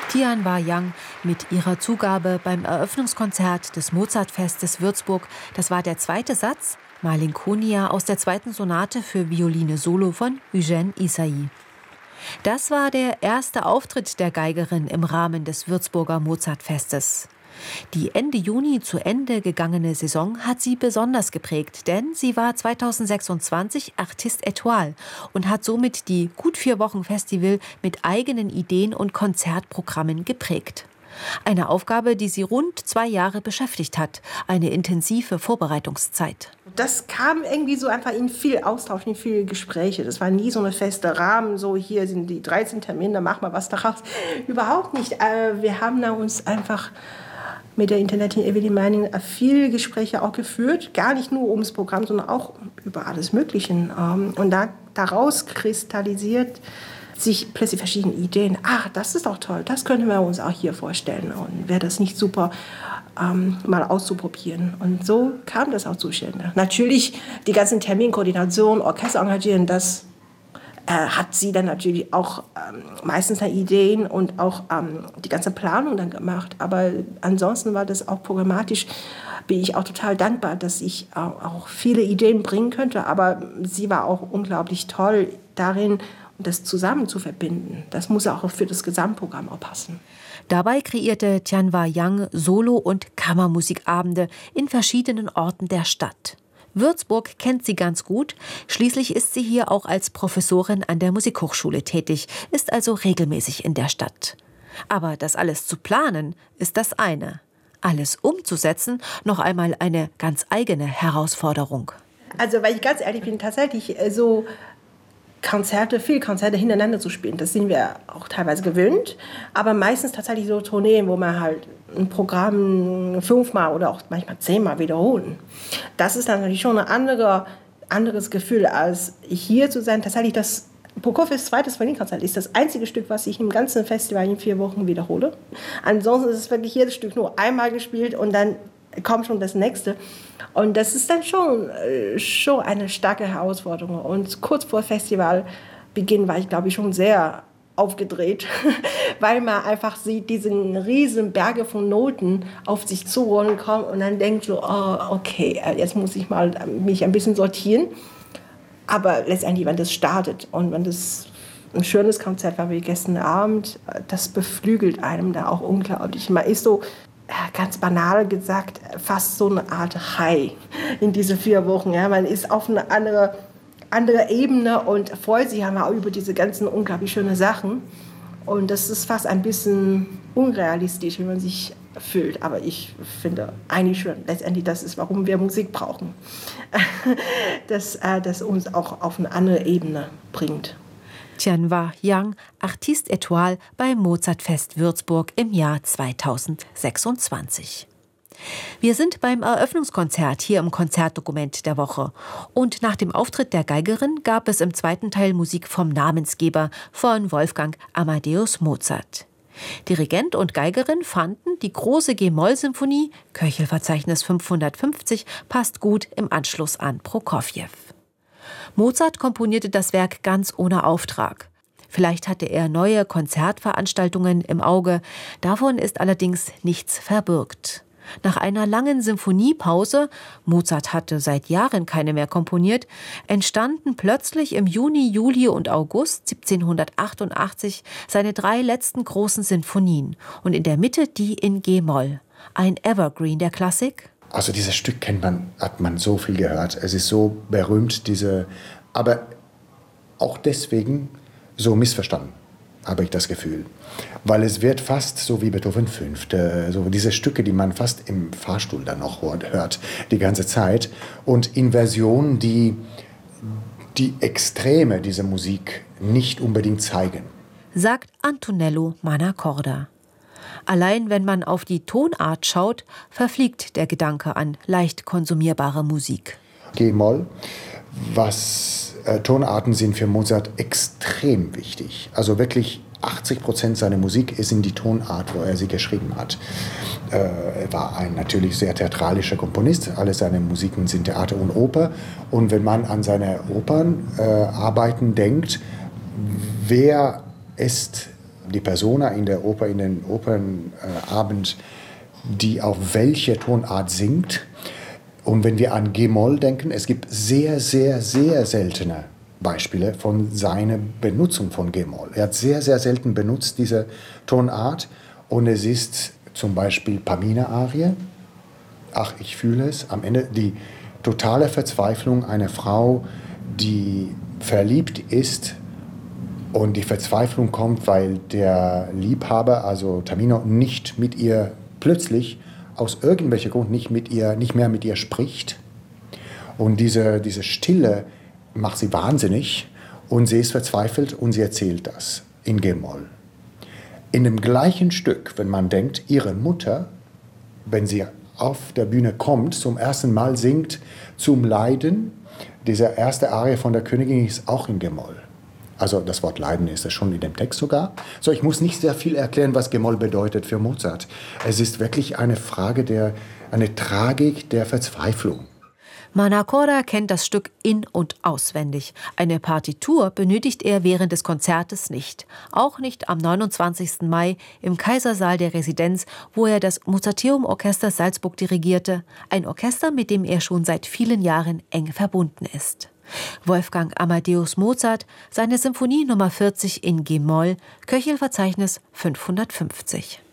Tianhua Yang mit ihrer Zugabe beim Eröffnungskonzert des Mozartfestes Würzburg. Das war der zweite Satz, Malinconia aus der zweiten Sonate für Violine Solo von Eugène Ysaÿe. Das war der erste Auftritt der Geigerin im Rahmen des Würzburger Mozartfestes. Die Ende Juni zu Ende gegangene Saison hat sie besonders geprägt, denn sie war 2026 Artiste Étoile und hat somit die gut 4 Wochen Festival mit eigenen Ideen und Konzertprogrammen geprägt. Eine Aufgabe, die sie rund 2 Jahre beschäftigt hat, eine intensive Vorbereitungszeit. Das kam irgendwie so einfach in viel Austausch, in viele Gespräche. Das war nie so eine feste Rahmen, so hier sind die 13 Termine, da machen wir was daraus. Überhaupt nicht. Wir haben da uns einfach mit der Internetin Evelyn Meining viele Gespräche auch geführt, gar nicht nur ums Programm, sondern auch über alles Mögliche. Und daraus kristallisiert sich plötzlich verschiedene Ideen. Das ist doch toll, das könnten wir uns auch hier vorstellen. Und wäre das nicht super, mal auszuprobieren. Und so kam das auch zustande. Natürlich die ganzen Terminkoordination, Orchester engagieren, das hat sie dann natürlich auch meistens Ideen und auch die ganze Planung dann gemacht. Aber ansonsten war das auch programmatisch, bin ich auch total dankbar, dass ich auch viele Ideen bringen könnte. Aber sie war auch unglaublich toll darin, das zusammen zu verbinden. Das muss auch für das Gesamtprogramm auch passen. Dabei kreierte Tianhua Yang Solo- und Kammermusikabende in verschiedenen Orten der Stadt. Würzburg kennt sie ganz gut. Schließlich ist sie hier auch als Professorin an der Musikhochschule tätig, ist also regelmäßig in der Stadt. Aber das alles zu planen, ist das eine. Alles umzusetzen, noch einmal eine ganz eigene Herausforderung. Also, weil ich ganz ehrlich bin, tatsächlich so viele Konzerte hintereinander zu spielen, das sind wir auch teilweise gewöhnt, aber meistens tatsächlich so Tourneen, wo man halt ein Programm 5-mal oder auch manchmal 10-mal wiederholen. Das ist dann natürlich schon ein anderes Gefühl, als hier zu sein. Tatsächlich das Prokofiew's zweites Violinkonzert ist das einzige Stück, was ich im ganzen Festival in 4 Wochen wiederhole. Ansonsten ist es wirklich jedes Stück nur einmal gespielt und dann kommt schon das nächste. Und das ist dann schon eine starke Herausforderung. Und kurz vor Festivalbeginn war ich, glaube ich, schon sehr aufgedreht, weil man einfach sieht, diesen riesen Berge von Noten auf sich zurollen kommen und dann denkt so, okay, jetzt muss ich mal mich ein bisschen sortieren. Aber letztendlich, wenn das startet und wenn das ein schönes Konzert war wie gestern Abend, das beflügelt einem da auch unglaublich. Man ist so, ganz banal gesagt, fast so eine Art High in diese 4 Wochen. Ja. Man ist auf eine andere Ebene und freut sich auch über diese ganzen unglaublich schönen Sachen. Und das ist fast ein bisschen unrealistisch, wie man sich fühlt. Aber ich finde eigentlich schon, letztendlich, das ist, warum wir Musik brauchen. dass das uns auch auf eine andere Ebene bringt. Tianhua Yang, Artiste Étoile beim Mozartfest Würzburg im Jahr 2026. Wir sind beim Eröffnungskonzert hier im Konzertdokument der Woche. Und nach dem Auftritt der Geigerin gab es im zweiten Teil Musik vom Namensgeber, von Wolfgang Amadeus Mozart. Dirigent und Geigerin fanden, die große G-Moll-Symphonie, Köchelverzeichnis 550, passt gut im Anschluss an Prokofjew. Mozart komponierte das Werk ganz ohne Auftrag. Vielleicht hatte er neue Konzertveranstaltungen im Auge, davon ist allerdings nichts verbürgt. Nach einer langen Sinfoniepause, Mozart hatte seit Jahren keine mehr komponiert, entstanden plötzlich im Juni, Juli und August 1788 seine 3 letzten großen Sinfonien und in der Mitte die in G-Moll. Ein Evergreen der Klassik? Also dieses Stück hat man so viel gehört. Es ist so berühmt, aber auch deswegen so missverstanden, habe ich das Gefühl. Weil es wird fast so wie Beethoven 5. So diese Stücke, die man fast im Fahrstuhl dann noch hört, die ganze Zeit. Und in Versionen, die Extreme dieser Musik nicht unbedingt zeigen. Sagt Antonello Manacorda. Allein wenn man auf die Tonart schaut, verfliegt der Gedanke an leicht konsumierbare Musik. G-Moll, Tonarten sind für Mozart extrem wichtig. Also wirklich 80% seiner Musik ist in die Tonart, wo er sie geschrieben hat. Er war ein natürlich sehr theatralischer Komponist. Alle seine Musiken sind Theater und Oper. Und wenn man an seine Opernarbeiten denkt, wer ist die Persona in der Oper, in den Opernabend, die auf welche Tonart singt. Und wenn wir an G-Moll denken, es gibt sehr, sehr, sehr seltene Beispiele von seiner Benutzung von G-Moll. Er hat sehr, sehr selten benutzt diese Tonart. Und es ist zum Beispiel Pamina-Arie. Ach, ich fühle es. Am Ende die totale Verzweiflung einer Frau, die verliebt ist. Und die Verzweiflung kommt, weil der Liebhaber, also Tamino, nicht mit ihr plötzlich aus irgendwelchen Grund nicht mehr mit ihr spricht. Und diese Stille macht sie wahnsinnig und sie ist verzweifelt und sie erzählt das in G-Moll. In dem gleichen Stück, wenn man denkt, ihre Mutter, wenn sie auf der Bühne kommt, zum ersten Mal singt zum Leiden, diese erste Arie von der Königin ist auch in G-Moll. Also das Wort Leiden ist es schon in dem Text sogar. So, ich muss nicht sehr viel erklären, was G-Moll bedeutet für Mozart. Es ist wirklich eine Frage eine Tragik der Verzweiflung. Manacora kennt das Stück in- und auswendig. Eine Partitur benötigt er während des Konzertes nicht. Auch nicht am 29. Mai im Kaisersaal der Residenz, wo er das Mozarteum-Orchester Salzburg dirigierte. Ein Orchester, mit dem er schon seit vielen Jahren eng verbunden ist. Wolfgang Amadeus Mozart, seine Symphonie Nummer 40 in G-Moll, Köchelverzeichnis 550.